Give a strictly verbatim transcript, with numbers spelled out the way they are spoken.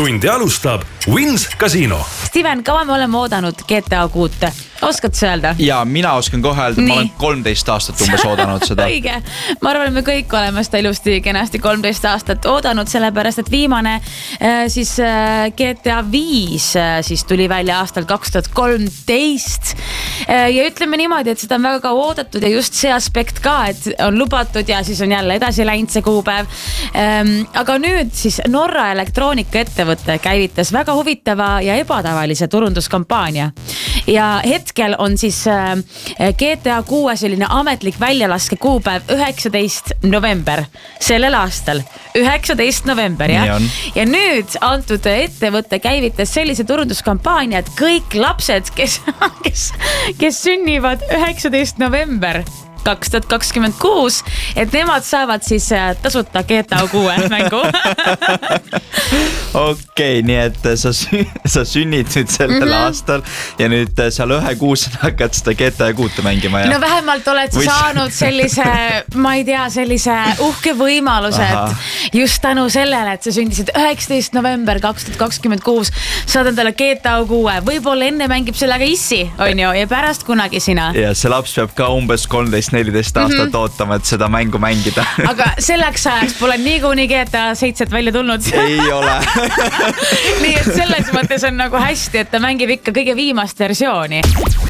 tundi alustab Wins Casino. Steven, kaua me oleme oodanud G T A kuut? Oskad sa öelda? Ja mina oskan kohe öelda, et ma olen kolmteist aastat umbes oodanud seda. Õige. Ma arvan, et me kõik oleme seda ilusti kenasti kolmteist aastat oodanud, sellepärast, et viimane siis G T A viis siis tuli välja aastal kaks tuhat kolmteist. Ja ütleme niimoodi, et seda on väga kaua oodatud ja just see aspekt ka, et on lubatud ja siis on jälle edasi läinud see kuupäev. Aga nüüd siis Norra elektroonikaettevõte käivitas väga huvitava ja ebatavalise turunduskampaania. Ja hetkel on siis G T A kuue selline ametlik väljalaske kuupäev üheksateist november sellel aastal. üheksateist november, jah? Ja nüüd antud ettevõte käivitas sellise turunduskampaania, et kõik lapsed, kes, kes, kes sünnivad üheksateist november kaks tuhat kakskümmend kuus, et nemad saavad siis tasuta G T A kuue mängu. Okei, nii et sa, sa sünnid nüüd sellel mm-hmm. aastal ja nüüd seal ühe kuus hakkad seda G T A kuute mängima. Ja? No vähemalt oled sa saanud sellise, ma ei tea, sellise uhke võimaluse, et just tänu sellele, et sa sündisid üheksateist november kaks tuhat kakskümmend kuus, saad endale G T A kuue. Võib-olla enne mängib sellega issi, on ju, ja pärast kunagi sina. Ja see laps peab ka umbes kolmteist neliteist aastat mm-hmm. ootama, et seda mängu mängida. Aga selleks ajaks pole niikuinii G T A seitset välja tulnud. Ei ole. Nii et selles mõttes on nagu hästi, et ta mängib ikka kõige viimast versiooni.